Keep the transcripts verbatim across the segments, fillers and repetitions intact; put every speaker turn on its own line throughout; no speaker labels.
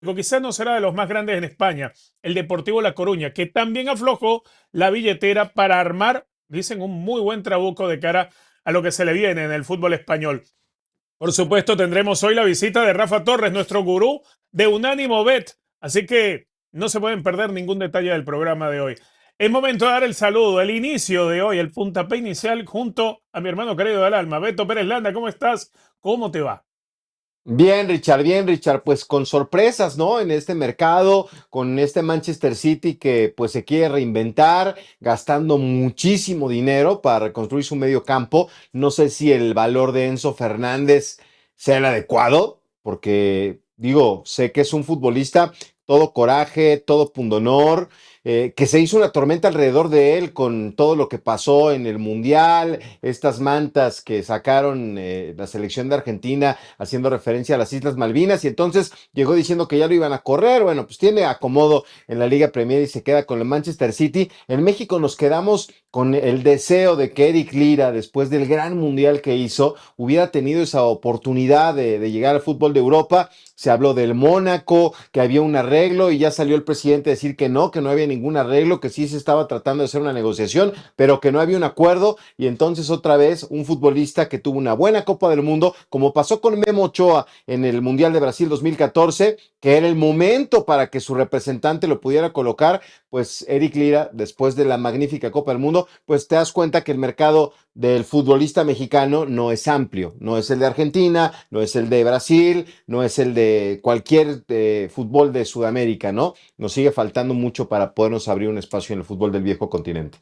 quizás no será de los más grandes en España, el Deportivo La Coruña, que también aflojó la billetera para armar, dicen, un muy buen trabuco de cara a lo que se le viene en el fútbol español. Por supuesto, tendremos hoy la visita de Rafa Torres, nuestro gurú de Unánimo Bet, así que no se pueden perder ningún detalle del programa de hoy. Es momento de dar el saludo, el inicio de hoy, el puntapié inicial junto a mi hermano querido del alma, Beto Pérez Landa. ¿Cómo estás? ¿Cómo te va?
Bien, Richard, bien, Richard, pues con sorpresas, ¿no? En este mercado, con este Manchester City que pues se quiere reinventar, gastando muchísimo dinero para reconstruir su medio campo. No sé si el valor de Enzo Fernández sea el adecuado, porque digo, sé que es un futbolista todo coraje, todo pundonor, eh, que se hizo una tormenta alrededor de él con todo lo que pasó en el Mundial, estas mantas que sacaron eh, la selección de Argentina haciendo referencia a las Islas Malvinas, y entonces llegó diciendo que ya lo iban a correr. Bueno, pues tiene acomodo en la Liga Premier y se queda con el Manchester City. En México nos quedamos con el deseo de que Eric Lira, después del gran mundial que hizo, hubiera tenido esa oportunidad de, de llegar al fútbol de Europa. Se habló del Mónaco, que había un arreglo, y ya salió el presidente a decir que no, que no había ningún arreglo, que sí se estaba tratando de hacer una negociación, pero que no había un acuerdo. Y entonces otra vez un futbolista que tuvo una buena Copa del Mundo, como pasó con Memo Ochoa en el Mundial de Brasil dos mil catorce, que era el momento para que su representante lo pudiera colocar. Pues Eric Lira, después de la magnífica Copa del Mundo, pues te das cuenta que el mercado del futbolista mexicano no es amplio, no es el de Argentina, no es el de Brasil, no es el de cualquier eh, fútbol de Sudamérica, ¿no? Nos sigue faltando mucho para podernos abrir un espacio en el fútbol del viejo continente.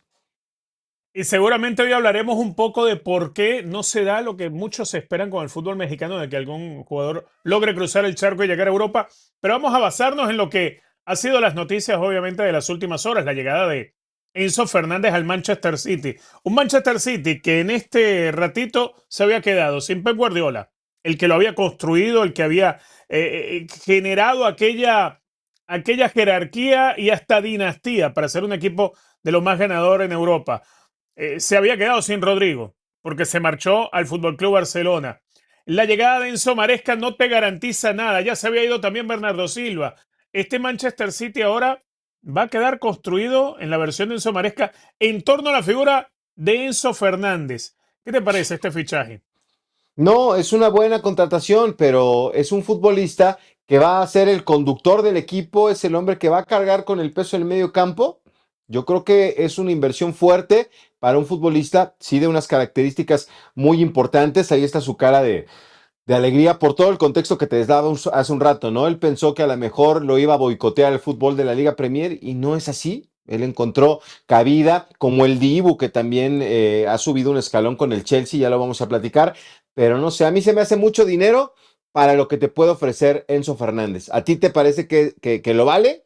Y seguramente hoy hablaremos un poco de por qué no se da lo que muchos esperan con el fútbol mexicano, de que algún jugador logre cruzar el charco y llegar a Europa. Pero vamos a basarnos en lo que ha sido las noticias, obviamente, de las últimas horas, la llegada de Enzo Fernández al Manchester City. Un Manchester City que en este ratito se había quedado sin Pep Guardiola, el que lo había construido, el que había eh, eh, generado aquella, aquella jerarquía y hasta dinastía para ser un equipo de los más ganadores en Europa. Eh, se había quedado sin Rodrigo porque se marchó al Fútbol Club Barcelona. La llegada de Enzo Maresca no te garantiza nada. Ya se había ido también Bernardo Silva. Este Manchester City ahora va a quedar construido en la versión de Enzo Maresca en torno a la figura de Enzo Fernández. ¿Qué te parece este fichaje?
No, es una buena contratación, pero es un futbolista que va a ser el conductor del equipo, es el hombre que va a cargar con el peso del medio campo. Yo creo que es una inversión fuerte para un futbolista, sí, de unas características muy importantes. Ahí está su cara de, de alegría por todo el contexto que te daba un- hace un rato, ¿no? Él pensó que a lo mejor lo iba a boicotear el fútbol de la Liga Premier y no es así. Él encontró cabida, como el Dibu, que también eh, ha subido un escalón con el Chelsea, ya lo vamos a platicar, pero no sé, a mí se me hace mucho dinero para lo que te puede ofrecer Enzo Fernández. ¿A ti te parece que, que, que lo vale?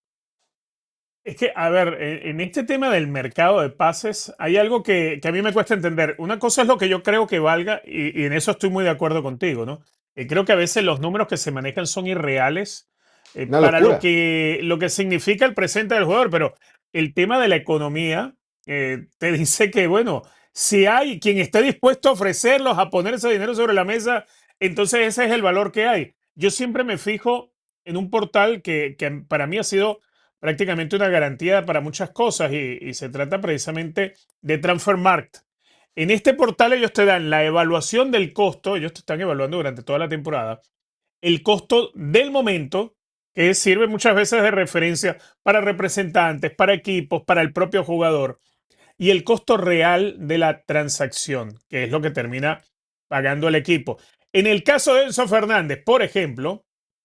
Es que, a ver, en, en este tema del mercado de pases hay algo que, que a mí me cuesta entender. Una cosa es lo que yo creo que valga y, y en eso estoy muy de acuerdo contigo, ¿no? Eh, creo que a veces los números que se manejan son irreales eh,
Una
para lo
locura.
que, lo que significa el presente del jugador, pero el tema de la economía eh, te dice que, bueno, si hay quien esté dispuesto a ofrecerlos, a poner ese dinero sobre la mesa, entonces ese es el valor que hay. Yo siempre me fijo en un portal que, que para mí ha sido prácticamente una garantía para muchas cosas y, y se trata precisamente de Transfermarkt. En este portal ellos te dan la evaluación del costo, ellos te están evaluando durante toda la temporada, el costo del momento, que sirve muchas veces de referencia para representantes, para equipos, para el propio jugador, y el costo real de la transacción, que es lo que termina pagando el equipo. En el caso de Enzo Fernández, por ejemplo,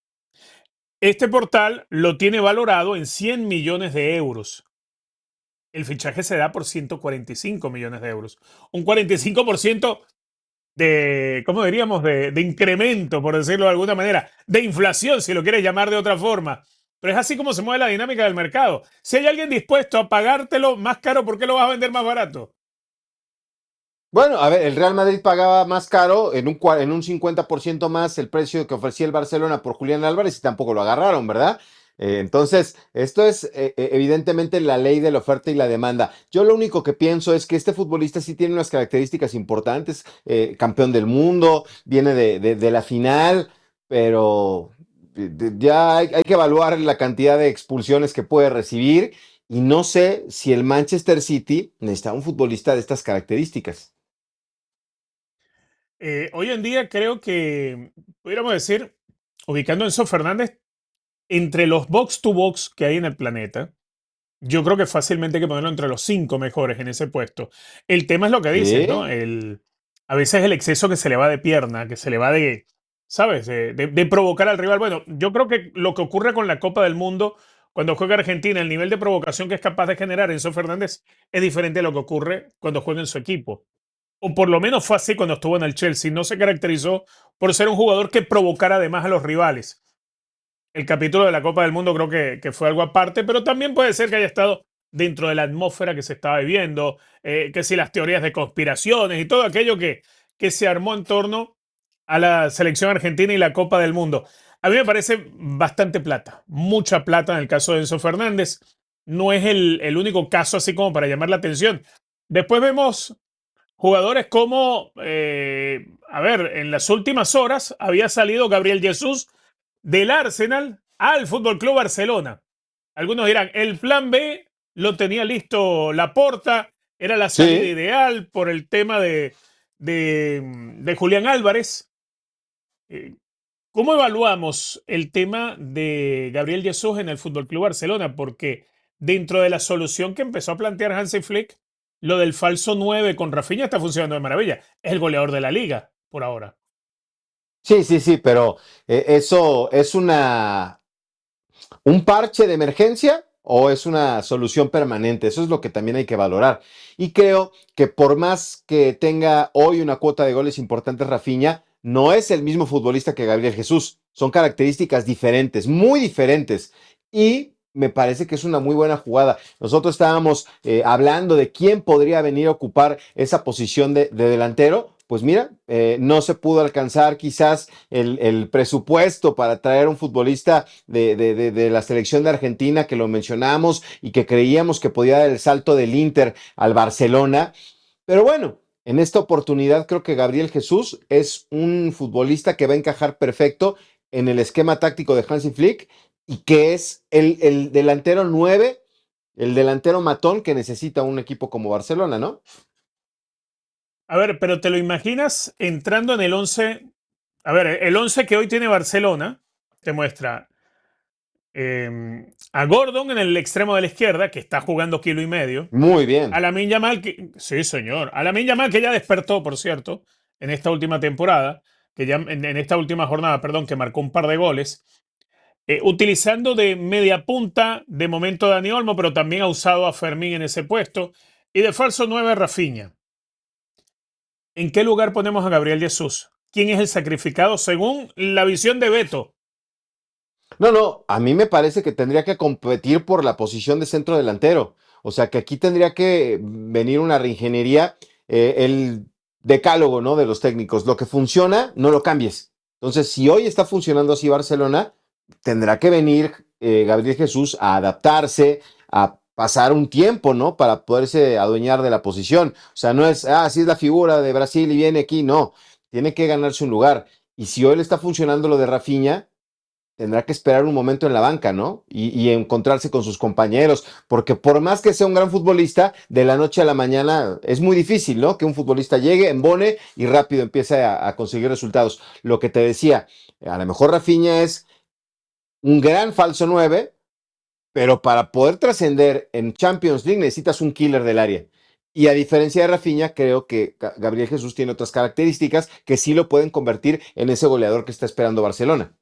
este portal lo tiene valorado en cien millones de euros. El fichaje se da por ciento cuarenta y cinco millones de euros. Un cuarenta y cinco por ciento de, ¿cómo diríamos? De, de incremento, por decirlo de alguna manera, de inflación, si lo quieres llamar de otra forma. Pero es así como se mueve la dinámica del mercado. Si hay alguien dispuesto a pagártelo más caro, ¿por qué lo vas a vender más barato?
Bueno, a ver, el Real Madrid pagaba más caro, en un, cua- en un cincuenta por ciento más el precio que ofrecía el Barcelona por Julián Álvarez, y tampoco lo agarraron, ¿verdad? Eh, entonces, esto es eh, eh, evidentemente la ley de la oferta y la demanda. Yo lo único que pienso es que este futbolista sí tiene unas características importantes, eh, campeón del mundo, viene de, de- de la final, pero de- ya hay, hay que evaluar la cantidad de expulsiones que puede recibir y no sé si el Manchester City necesita un futbolista de estas características.
Eh, hoy en día creo que, pudiéramos decir, ubicando a Enzo Fernández entre los box to box que hay en el planeta, yo creo que fácilmente hay que ponerlo entre los cinco mejores en ese puesto. El tema es lo que dices, ¿no?
Sí,
El, a veces el exceso que se le va de pierna, que se le va de, ¿sabes? De, de- de provocar al rival. Bueno, yo creo que lo que ocurre con la Copa del Mundo, cuando juega Argentina, el nivel de provocación que es capaz de generar Enzo Fernández es diferente a lo que ocurre cuando juega en su equipo. O por lo menos fue así cuando estuvo en el Chelsea. No se caracterizó por ser un jugador que provocara además a los rivales. El capítulo de la Copa del Mundo creo que, que fue algo aparte, pero también puede ser que haya estado dentro de la atmósfera que se estaba viviendo, eh, que si las teorías de conspiraciones y todo aquello que, que se armó en torno a la selección argentina y la Copa del Mundo. A mí me parece bastante plata, mucha plata en el caso de Enzo Fernández. No es el, el único caso así como para llamar la atención. Después vemos jugadores como, eh, a ver, en las últimas horas había salido Gabriel Jesús del Arsenal al Fútbol Club Barcelona. Algunos dirán, el plan B lo tenía listo Laporta, era la salida
sí.
ideal por el tema de, de, de Julián Álvarez. Eh, ¿Cómo evaluamos el tema de Gabriel Jesús en el Fútbol Club Barcelona? Porque dentro de la solución que empezó a plantear Hansi Flick, lo del falso nueve con Rafinha está funcionando de maravilla. Es el goleador de la liga por ahora.
Sí, sí, sí, pero eh, eso es una, un parche de emergencia o es una solución permanente. Eso es lo que también hay que valorar. Y creo que por más que tenga hoy una cuota de goles importante Rafinha, no es el mismo futbolista que Gabriel Jesús. Son características diferentes, muy diferentes. Y me parece que es una muy buena jugada. Nosotros estábamos eh, hablando de quién podría venir a ocupar esa posición de, de delantero. Pues mira, eh, no se pudo alcanzar quizás el, el, presupuesto para traer un futbolista de, de, de, de, la selección de Argentina que lo mencionamos y que creíamos que podía dar el salto del Inter al Barcelona. Pero bueno, en esta oportunidad creo que Gabriel Jesús es un futbolista que va a encajar perfecto en el esquema táctico de Hansi Flick y que es el, el delantero nueve, el delantero matón que necesita un equipo como Barcelona, ¿no?
A ver, pero ¿te lo imaginas entrando en el once? A ver, el once que hoy tiene Barcelona te muestra eh, a Gordon en el extremo de la izquierda, que está jugando kilo y medio.
Muy
A
bien.
Lamine Yamal, que, sí, señor. A Lamine Yamal, que ya despertó, por cierto, en esta última temporada, que ya en, en esta última jornada, perdón, que marcó un par de goles. Eh, utilizando de media punta, de momento Dani Olmo, pero también ha usado a Fermín en ese puesto. Y de falso nueve Rafinha. ¿En qué lugar ponemos a Gabriel Jesús? ¿Quién es el sacrificado según la visión de Beto?
No, no, a mí me parece que tendría que competir por la posición de centro delantero. O sea, que aquí tendría que venir una reingeniería, eh, el decálogo, ¿no? De los técnicos. Lo que funciona, no lo cambies. Entonces, si hoy está funcionando así Barcelona, tendrá que venir eh, Gabriel Jesús a adaptarse, a pasar un tiempo, ¿no? Para poderse adueñar de la posición. O sea, no es, ah, sí es la figura de Brasil y viene aquí, no. Tiene que ganarse un lugar. Y si hoy le está funcionando lo de Rafinha, tendrá que esperar un momento en la banca, ¿no? Y, y, encontrarse con sus compañeros, porque por más que sea un gran futbolista, de la noche a la mañana es muy difícil, ¿no? Que un futbolista llegue, embone y rápido empiece a, a conseguir resultados. Lo que te decía, a lo mejor Rafinha es un gran falso nueve, pero para poder trascender en Champions League necesitas un killer del área. Y a diferencia de Rafinha, creo que Gabriel Jesús tiene otras características que sí lo pueden convertir en ese goleador que está esperando Barcelona.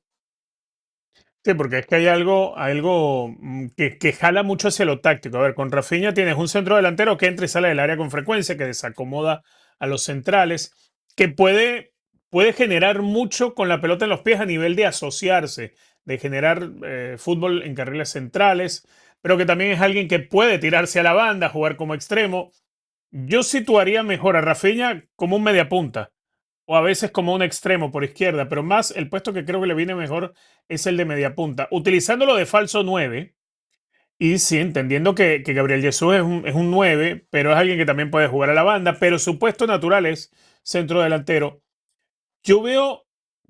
Sí, porque es que hay algo, algo mm, que, que jala mucho hacia lo táctico. A ver, con Rafinha tienes un centro delantero que entra y sale del área con frecuencia, que desacomoda a los centrales, que puede, puede generar mucho con la pelota en los pies a nivel de asociarse, de generar eh, fútbol en carriles centrales, pero que también es alguien que puede tirarse a la banda, jugar como extremo. Yo situaría mejor a Rafinha como un mediapunta o a veces como un extremo por izquierda, pero más el puesto que creo que le viene mejor es el de media punta, utilizándolo de falso nueve. Y sí, entendiendo que, que Gabriel Jesús es un, es un nueve, pero es alguien que también puede jugar a la banda, pero su puesto natural es centro delantero. Yo veo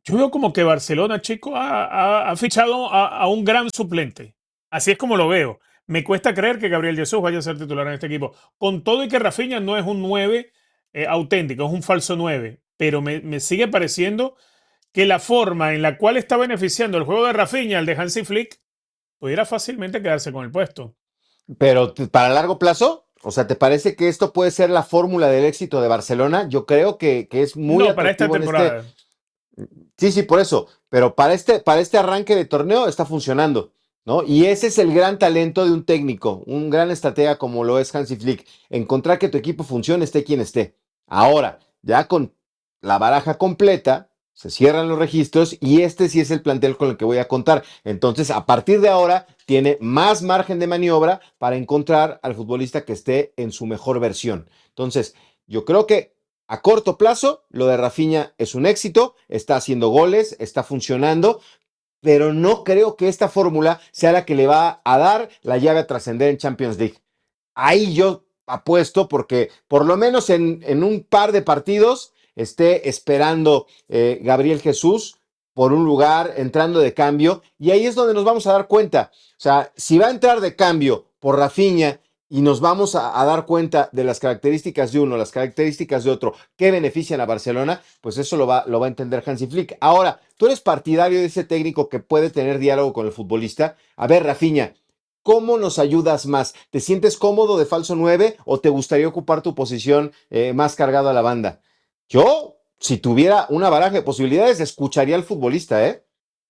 Yo veo como que Barcelona, chico, ha, ha- ha fichado a, a un gran suplente. Así es como lo veo. Me cuesta creer que Gabriel Jesús vaya a ser titular en este equipo. Con todo y que Rafinha no es un nueve eh, auténtico, es un falso nueve. Pero me, me sigue pareciendo que la forma en la cual está beneficiando el juego de Rafinha, el de Hansi Flick, pudiera fácilmente quedarse con el puesto.
Pero t- para largo plazo, o sea, ¿te parece que esto puede ser la fórmula del éxito de Barcelona? Yo creo que, que es muy
No, para esta
atractivo en este.
temporada.
Sí, sí, por eso. Pero para este, para este arranque de torneo está funcionando, ¿no? Y ese es el gran talento de un técnico, un gran estratega como lo es Hansi Flick. Encontrar que tu equipo funcione, esté quien esté. Ahora, ya con la baraja completa, se cierran los registros y este sí es el plantel con el que voy a contar. Entonces, a partir de ahora, tiene más margen de maniobra para encontrar al futbolista que esté en su mejor versión. Entonces, yo creo que a corto plazo, lo de Rafinha es un éxito, está haciendo goles, está funcionando, pero no creo que esta fórmula sea la que le va a dar la llave a trascender en Champions League. Ahí yo apuesto porque por lo menos en, en un par de partidos esté esperando eh, Gabriel Jesús por un lugar, entrando de cambio, y ahí es donde nos vamos a dar cuenta. O sea, si va a entrar de cambio por Rafinha y nos vamos a, a dar cuenta de las características de uno, las características de otro, que benefician a Barcelona, pues eso lo va, lo va a entender Hansi Flick. Ahora, tú eres partidario de ese técnico que puede tener diálogo con el futbolista. A ver, Rafinha, ¿cómo nos ayudas más? ¿Te sientes cómodo de falso nueve o te gustaría ocupar tu posición eh, más cargado a la banda? Yo, si tuviera una baraja de posibilidades, escucharía al futbolista, ¿eh?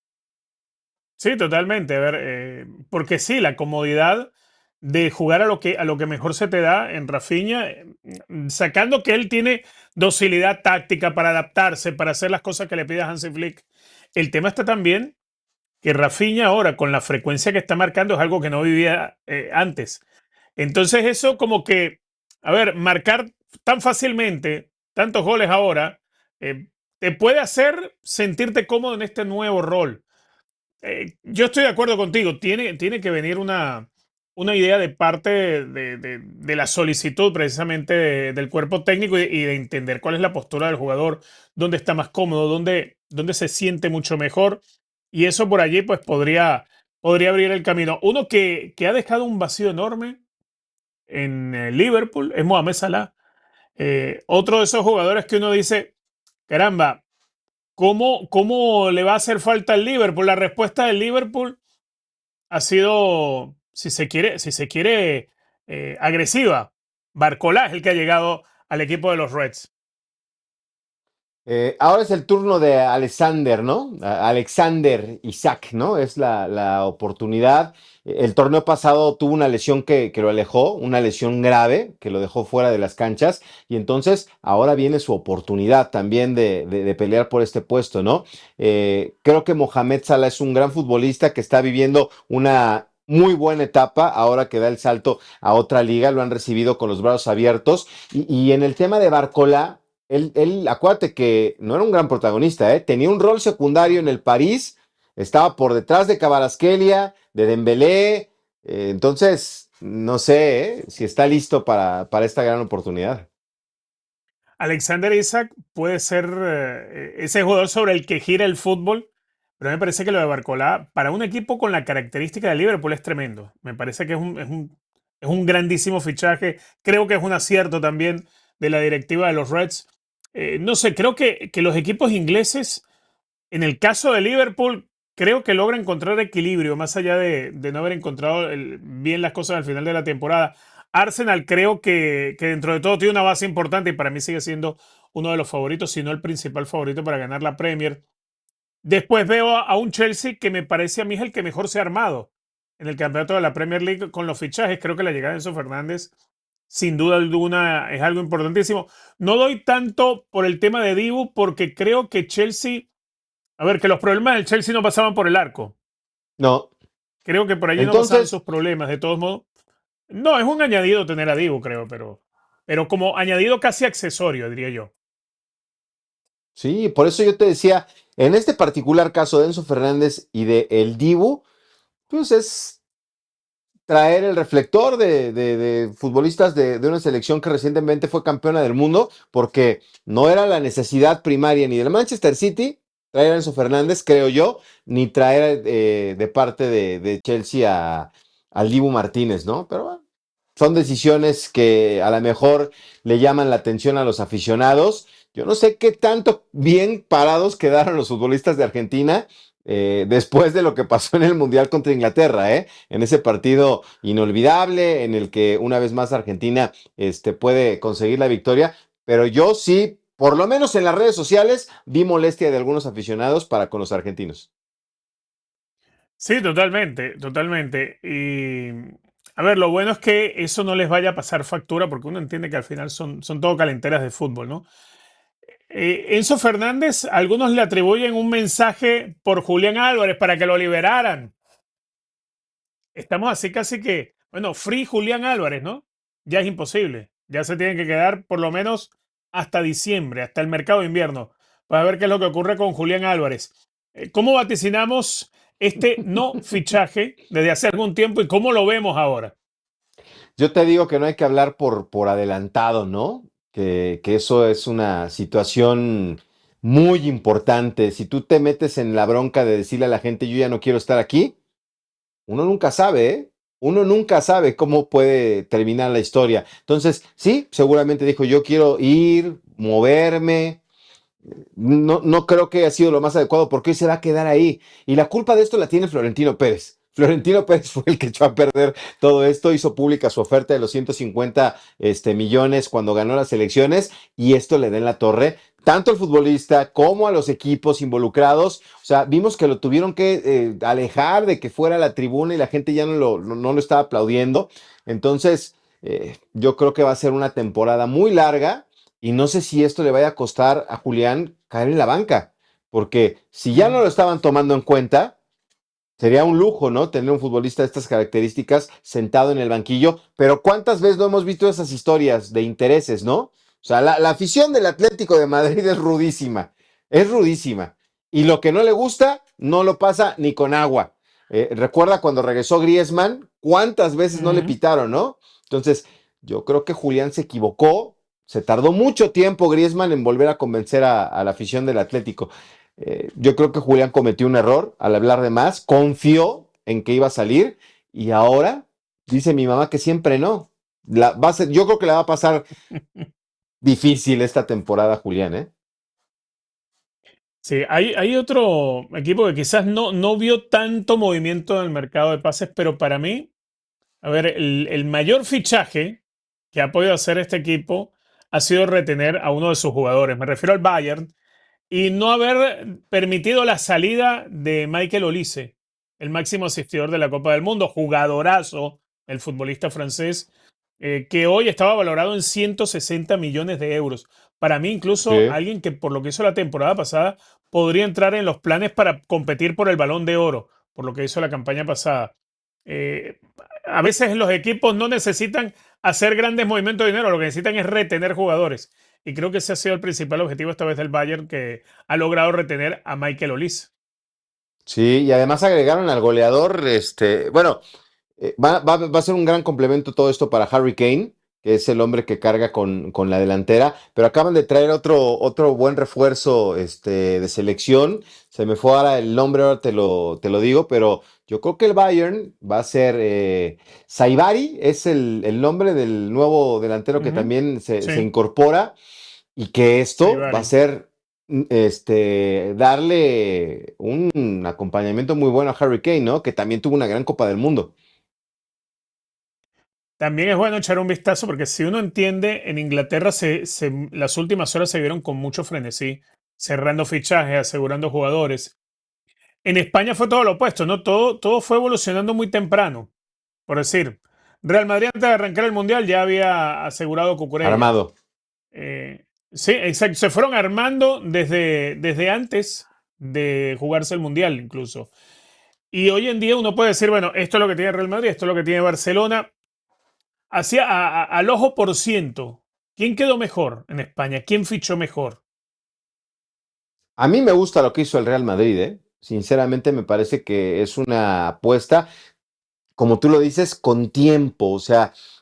Sí, totalmente. A ver, eh, porque sí, la comodidad de jugar a lo que, a lo que mejor se te da en Rafinha, eh, mm, sacando que él tiene docilidad táctica para adaptarse, para hacer las cosas que le pide a Hansi Flick. El tema está también que Rafinha ahora, con la frecuencia que está marcando, es algo que no vivía eh, antes. Entonces eso como que, a ver, marcar tan fácilmente tantos goles ahora, eh, te puede hacer sentirte cómodo en este nuevo rol. Eh, yo estoy de acuerdo contigo. Tiene, tiene que venir una, una idea de parte de, de- de la solicitud precisamente de- del cuerpo técnico y, y de entender cuál es la postura del jugador, dónde está más cómodo, dónde, dónde se siente mucho mejor. Y eso por allí pues podría, podría abrir el camino. Uno que, que ha dejado un vacío enorme en eh, Liverpool es Mohamed Salah. Eh, otro de esos jugadores que uno dice, caramba, ¿cómo, cómo le va a hacer falta al Liverpool? La respuesta del Liverpool ha sido, si se quiere, si se quiere eh, agresiva. Barcola es el que ha llegado al equipo de los Reds.
Eh, ahora es el turno de Alexander, ¿no? A- Alexander Isaac, ¿no? Es la, la oportunidad. El torneo pasado tuvo una lesión que, que lo alejó, una lesión grave que lo dejó fuera de las canchas, y entonces ahora viene su oportunidad también de, de- de pelear por este puesto, ¿no? Eh, creo que Mohamed Salah es un gran futbolista que está viviendo una muy buena etapa ahora que da el salto a otra liga, lo han recibido con los brazos abiertos, y, y en el tema de Barcola, él, él, acuérdate que no era un gran protagonista, ¿eh? Tenía un rol secundario en el París, estaba por detrás de Kvaratskhelia, de Dembélé, eh, entonces no sé ¿eh? si está listo para, para esta gran oportunidad.
Alexander Isaac puede ser eh, ese jugador sobre el que gira el fútbol, pero me parece que lo de Barcola, para un equipo con la característica de Liverpool, es tremendo. Me parece que es un, es un, es un grandísimo fichaje. Creo que es un acierto también de la directiva de los Reds. Eh, no sé, creo que, que los equipos ingleses, en el caso de Liverpool, creo que logra encontrar equilibrio, más allá de, de no haber encontrado el- bien las cosas al final de la temporada. Arsenal creo que, que dentro de todo tiene una base importante y para mí sigue siendo uno de los favoritos, si no el principal favorito para ganar la Premier. Después veo a, a un Chelsea que me parece a mí es el que mejor se ha armado en el campeonato de la Premier League con los fichajes. Creo que la llegada de Enzo Fernández, sin duda alguna, es algo importantísimo. No doy tanto por el tema de Dibu porque creo que Chelsea, a ver, que los problemas del Chelsea no pasaban por el arco.
No,
Creo que por allí no pasaban
entonces,
sus problemas. De todos modos, no, es un añadido tener a Dibu, creo, pero, pero como añadido casi accesorio, diría yo.
sí, por eso yo te decía, en este particular caso de Enzo Fernández y de El Dibu, pues es traer el reflector de, de, de futbolistas de, de, una selección que recientemente fue campeona del mundo, porque no era la necesidad primaria ni del Manchester City traer a Enzo Fernández, creo yo, ni traer eh, de parte de, de Chelsea a, al Dibu Martínez, ¿no? Pero bueno, son decisiones que a lo mejor le llaman la atención a los aficionados. Yo no sé qué tanto bien parados quedaron los futbolistas de Argentina eh, después de lo que pasó en el Mundial contra Inglaterra, ¿eh? En ese partido inolvidable en el que una vez más Argentina este, puede conseguir la victoria, pero yo sí, por lo menos en las redes sociales, vi molestia de algunos aficionados para con los argentinos.
Sí, totalmente, totalmente. Y a ver, lo bueno es que eso no les vaya a pasar factura porque uno entiende que al final son, son todo calenteras de fútbol, ¿no? Eh, Enzo Fernández, algunos le atribuyen un mensaje por Julián Álvarez para que lo liberaran. Estamos así casi que, bueno, free Julián Álvarez, ¿no? Ya es imposible. Ya se tienen que quedar por lo menos hasta diciembre, hasta el mercado de invierno, para ver qué es lo que ocurre con Julián Álvarez. Eh, ¿Cómo vaticinamos este no fichaje desde hace algún tiempo y cómo lo vemos ahora?
Yo te digo que no hay que hablar por, por adelantado, ¿no? Que, que eso es una situación muy importante. Si tú te metes en la bronca de decirle a la gente, yo ya no quiero estar aquí, uno nunca sabe, ¿eh? Uno nunca sabe cómo puede terminar la historia. Entonces, sí, seguramente dijo, yo quiero ir, moverme, no, no creo que haya sido lo más adecuado porque hoy se va a quedar ahí. Y la culpa de esto la tiene Florentino Pérez. Florentino Pérez fue el que echó a perder todo esto, hizo pública su oferta de los ciento cincuenta este, millones cuando ganó las elecciones y esto le da en la torre tanto al futbolista como a los equipos involucrados. O sea, vimos que lo tuvieron que eh, alejar de que fuera a la tribuna y la gente ya no lo, no, no lo estaba aplaudiendo. Entonces, eh, yo creo que va a ser una temporada muy larga y no sé si esto le vaya a costar a Julián caer en la banca, porque si ya no
Mm.
lo estaban tomando en cuenta, sería un lujo, ¿no? Tener un futbolista de estas características sentado en el banquillo, pero ¿cuántas veces no hemos visto esas historias de intereses, ¿no? O sea, la, la afición del Atlético de Madrid es rudísima, es rudísima. Y lo que no le gusta, no lo pasa ni con agua. Eh, recuerda cuando regresó Griezmann, cuántas veces no le
Ujú.
pitaron, ¿no? Entonces, yo creo que Julián se equivocó, se tardó mucho tiempo Griezmann en volver a convencer a, a la afición del Atlético. Eh, yo creo que Julián cometió un error al hablar de más, confió en que iba a salir y ahora dice mi mamá que siempre no. La, va a ser, yo creo que le va a pasar difícil esta temporada a Julián, ¿eh?
Sí, hay, hay otro equipo que quizás no, no vio tanto movimiento en el mercado de pases, pero para mí, a ver, el, el mayor fichaje que ha podido hacer este equipo ha sido retener a uno de sus jugadores. Me refiero al Bayern y no haber permitido la salida de Michael Olise, el máximo asistidor de la Copa del Mundo, jugadorazo, el futbolista francés, eh, que hoy estaba valorado en ciento sesenta millones de euros. Para mí, incluso
Sí.
alguien que por lo que hizo la temporada pasada podría entrar en los planes para competir por el Balón de Oro, por lo que hizo la campaña pasada. Eh, a veces los equipos no necesitan hacer grandes movimientos de dinero, lo que necesitan es retener jugadores. Y creo que ese ha sido el principal objetivo esta vez del Bayern, que ha logrado retener a Michael Olise.
Sí, y además agregaron al goleador, este, bueno, Eh, va, va- va a ser un gran complemento todo esto para Harry Kane, que es el hombre que carga con, con la delantera, pero acaban de traer otro, otro buen refuerzo este, de selección. Se me fue ahora el nombre, ahora te lo, te lo digo, pero yo creo que el Bayern va a ser eh, Saibari, es el, el nombre del nuevo delantero que
Ujú.
también se, se
Sí,
incorpora y que esto va a
Saibari.
ser mm, este, darle un acompañamiento muy bueno a Harry Kane, ¿no? Que también tuvo una gran Copa del Mundo.
También es bueno echar un vistazo porque si uno entiende, en Inglaterra se, se- las últimas horas se vieron con mucho frenesí, cerrando fichajes, asegurando jugadores. En España fue todo lo opuesto, ¿no? Todo, todo fue evolucionando muy temprano. Por decir, Real Madrid antes de arrancar el Mundial ya había asegurado Cucurella.
Armado.
Eh, sí, exacto. Se fueron armando desde, desde antes de jugarse el Mundial incluso. Y hoy en día uno puede decir, bueno, esto es lo que tiene Real Madrid, esto es lo que tiene Barcelona. Hacia, a- a- al ojo por ciento, ¿quién quedó mejor en España? ¿Quién fichó mejor?
A mí me gusta lo que hizo el Real Madrid, ¿eh? Sinceramente me parece que es una apuesta, como tú lo dices, con tiempo. O sea,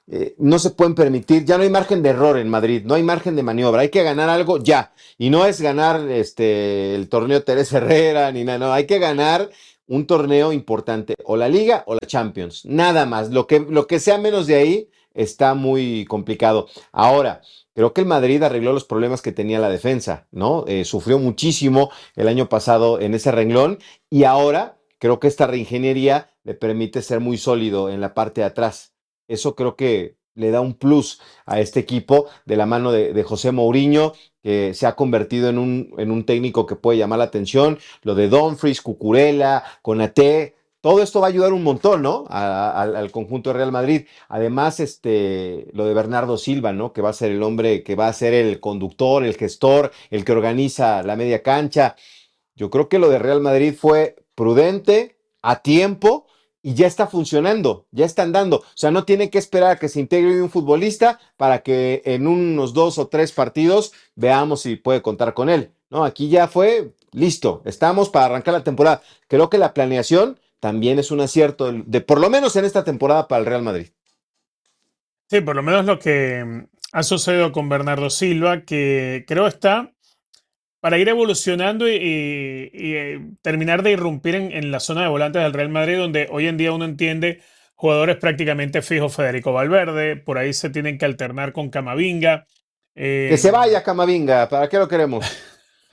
eh, no se pueden permitir, ya no hay margen de error en Madrid, no hay margen de maniobra, hay que ganar algo ya. Y no es ganar este, el torneo Teresa Herrera, ni nada, no, hay que ganar un torneo importante, o la Liga o la Champions, nada más. Lo que, lo que sea menos de ahí está muy complicado. Ahora, creo que el Madrid arregló los problemas que tenía la defensa, ¿no? Eh, sufrió muchísimo el año pasado en ese renglón y ahora creo que esta reingeniería le permite ser muy sólido en la parte de atrás. Eso creo que le da un plus a este equipo de la mano de, de José Mourinho, que se ha convertido en un, en un técnico que puede llamar la atención. Lo de Dumfries, Cucurella, Konaté, todo esto va a ayudar un montón, ¿no? A, a, al conjunto de Real Madrid. Además, este, lo de Bernardo Silva, ¿no? Que va a ser el hombre que va a ser el conductor, el gestor, el que organiza la media cancha. Yo creo que lo de Real Madrid fue prudente, a tiempo, y ya está funcionando, ya está andando. O sea, no tiene que esperar a que se integre un futbolista para que en unos dos o tres partidos veamos si puede contar con él. No, aquí ya fue listo, estamos para arrancar la temporada. Creo que la planeación también es un acierto, de, de por lo menos en esta temporada para el Real Madrid.
Sí, por lo menos lo que mm, ha sucedido con Bernardo Silva, que creo está para ir evolucionando y, y- y, eh, terminar de irrumpir en, en la zona de volantes del Real Madrid, donde hoy en día uno entiende jugadores prácticamente fijos, Federico Valverde, por ahí se tienen que alternar con Camavinga.
Que se
eh,
vaya Camavinga, ¿para qué lo queremos?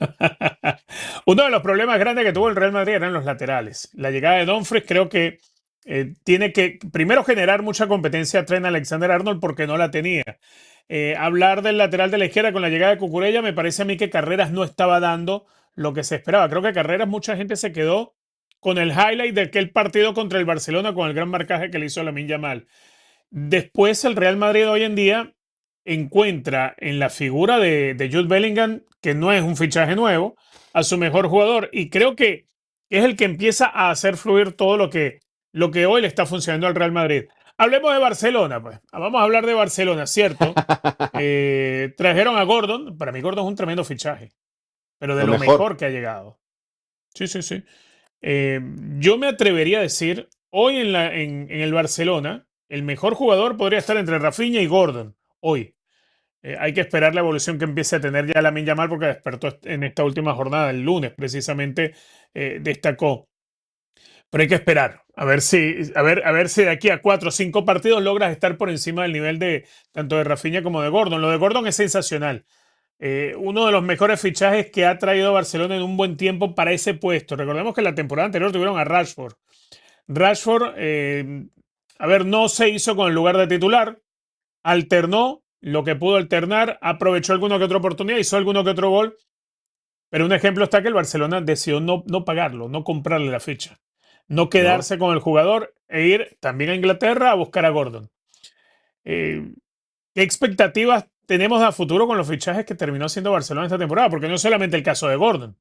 Uno de los problemas grandes que tuvo el Real Madrid eran los laterales. La llegada de Dumfries creo que eh, tiene que primero generar mucha competencia a Trent Alexander-Arnold porque no la tenía. Eh, hablar del lateral de la izquierda con la llegada de Cucurella me parece a mí que Carreras no estaba dando lo que se esperaba. Creo que Carreras mucha gente se quedó con el highlight de aquel partido contra el Barcelona con el gran marcaje que le hizo Lamine Yamal. Después el Real Madrid hoy en día encuentra en la figura de, de Jude Bellingham, que no es un fichaje nuevo, a su mejor jugador y creo que es el que empieza a hacer fluir todo lo que, lo que hoy le está funcionando al Real Madrid. Hablemos de Barcelona, pues. Vamos a hablar de Barcelona, ¿cierto? Eh, trajeron a Gordon. Para mí Gordon es un tremendo fichaje, pero de
Lo
lo
mejor.
mejor que ha llegado. Sí, sí, sí. Eh, yo me atrevería a decir, hoy en, la, en, en el Barcelona, el mejor jugador podría estar entre Rafinha y Gordon, hoy. Eh, hay que esperar la evolución que empiece a tener ya Lamine Yamal porque despertó est- en esta última jornada, el lunes precisamente, eh, destacó. Pero hay que esperar, a ver si, a ver, a ver si de aquí a cuatro o cinco partidos logras estar por encima del nivel de tanto de Rafinha como de Gordon. Lo de Gordon es sensacional. Eh, uno de los mejores fichajes que ha traído Barcelona en un buen tiempo para ese puesto. Recordemos que la temporada anterior tuvieron a Rashford. Rashford, eh, a ver, no se hizo con el lugar de titular, alternó lo que pudo alternar, aprovechó alguna que otra oportunidad, hizo alguno que otro gol, pero un ejemplo está que el Barcelona decidió no, no pagarlo, no comprarle la ficha, no
¿No?
quedarse con el jugador e ir también a Inglaterra a buscar a Gordon. Eh, ¿Qué expectativas tenemos a futuro con los fichajes que terminó haciendo Barcelona esta temporada? Porque no es solamente el caso de Gordon.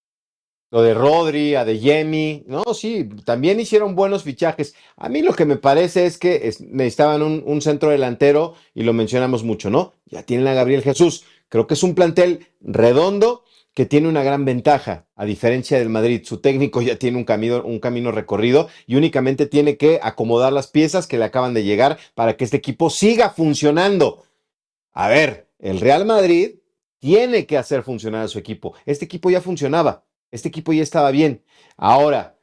Lo de Rodri, Adeyemi, no, sí, también hicieron buenos fichajes. A mí lo que me parece es que es- necesitaban un, un centro delantero y lo mencionamos mucho, ¿no? Ya tienen a Gabriel Jesús. Creo que es un plantel redondo que tiene una gran ventaja, a diferencia del Madrid. Su técnico ya tiene un camino, un camino recorrido y únicamente tiene que acomodar las piezas que le acaban de llegar para que este equipo siga funcionando. A ver, el Real Madrid tiene que hacer funcionar a su equipo. Este equipo ya funcionaba, este equipo ya estaba bien. Ahora,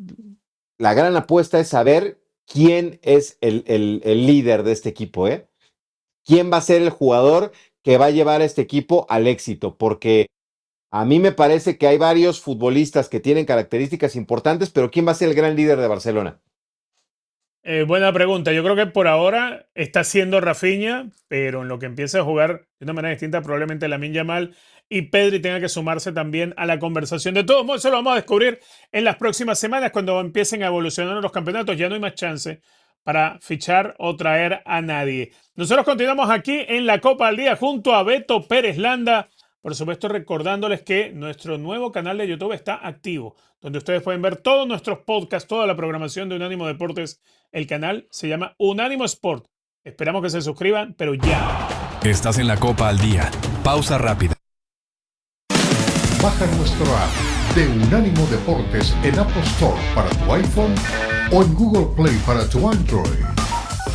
la gran apuesta es saber quién es el, el, el líder de este equipo, ¿eh? ¿Quién va a ser el jugador que va a llevar a este equipo al éxito? Porque a mí me parece que hay varios futbolistas que tienen características importantes, pero ¿quién va a ser el gran líder de Barcelona?
Eh, buena pregunta. Yo creo que por ahora está siendo Rafinha, pero en lo que empiece a jugar de una manera distinta, probablemente Lamine Yamal y Pedri tenga que sumarse también a la conversación. De todos modos, eso lo vamos a descubrir en las próximas semanas cuando empiecen a evolucionar los campeonatos. Ya no hay más chance para fichar o traer a nadie. Nosotros continuamos aquí en la Copa al Día junto a Beto Pérez Landa. Por supuesto, recordándoles que nuestro nuevo canal de YouTube está activo, donde ustedes pueden ver todos nuestros podcasts, toda la programación de Unánimo Deportes. El canal se llama Unánimo Sport. Esperamos que se suscriban, pero ya.
Estás en la Copa al Día. Pausa rápida.
Baja nuestro app de Unánimo Deportes en Apple Store para tu iPhone o en Google Play para tu Android.